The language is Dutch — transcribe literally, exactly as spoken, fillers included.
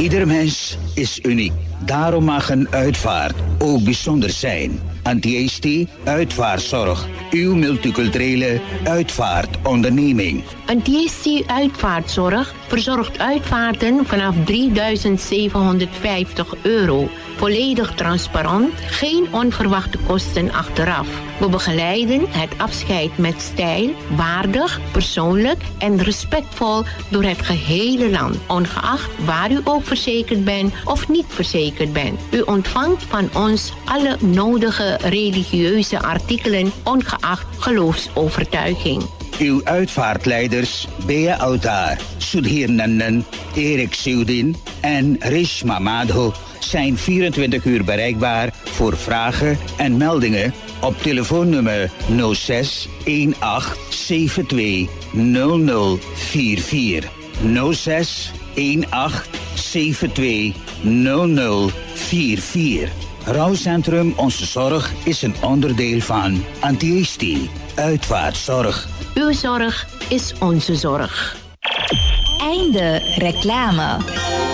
Ieder mens is uniek. Daarom mag een uitvaart ook bijzonder zijn. Antiesti Uitvaartzorg. Uw multiculturele uitvaartonderneming. Antiesti Uitvaartzorg verzorgt uitvaarten vanaf drieduizend zevenhonderdvijftig euro. Volledig transparant, geen onverwachte kosten achteraf. We begeleiden het afscheid met stijl, waardig, persoonlijk en respectvol door het gehele land. Ongeacht waar u ook verzekerd bent of niet verzekerd bent. U ontvangt van ons alle nodige religieuze artikelen, ongeacht geloofsovertuiging. Uw uitvaartleiders Bea Altaar, Sudhir Nandan, Erik Siudin en Rishma Madho zijn vierentwintig uur bereikbaar voor vragen en meldingen op telefoonnummer nul zes een acht zeven twee nul nul vier vier. nul zes een acht zeven twee nul nul vier vier. Rouwcentrum Onze Zorg is een onderdeel van Antiesti Uitvaartzorg. Uw zorg is onze zorg. Einde reclame.